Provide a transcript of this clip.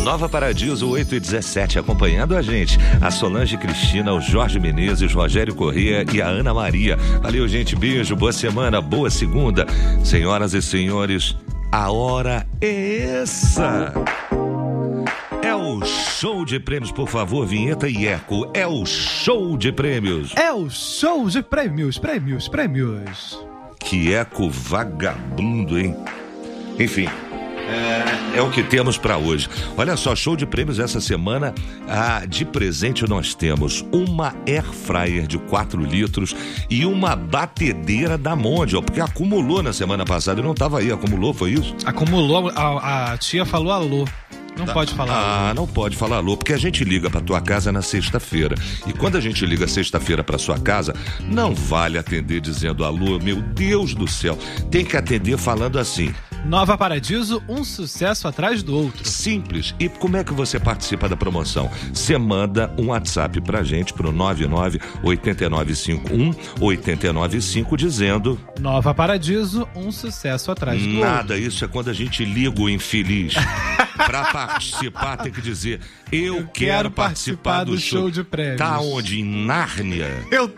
Nova Paradiso 8:17, acompanhando a gente, a Solange Cristina, o Jorge Menezes, Rogério Corrêa e a Ana Maria. Valeu, gente, beijo, boa semana, boa segunda. Senhoras e senhores, a hora é essa. É o show de prêmios, por favor, vinheta e eco. É o show de prêmios. É o show de prêmios. Que eco vagabundo, hein? Enfim, é o que temos pra hoje. Olha só, show de prêmios essa semana. De presente nós temos uma air fryer de 4 litros e uma batedeira da Mondial, porque acumulou na semana passada e não tava aí. Acumulou, foi isso? Acumulou, a tia falou alô. Não pode falar alô. Não pode falar alô, porque a gente liga pra tua casa na sexta-feira. E quando a gente liga sexta-feira pra sua casa, não vale atender dizendo alô, meu Deus do céu. Tem que atender falando assim: Nova Paradiso, um sucesso atrás do outro. Simples. E como é que você participa da promoção? Você manda um WhatsApp pra gente pro 998951-895 dizendo: Nova Paradiso, um sucesso atrás do outro. Nada, isso é quando a gente liga o infeliz. Pra participar tem que dizer: eu quero participar do show de prêmios. Tá onde? Em Nárnia?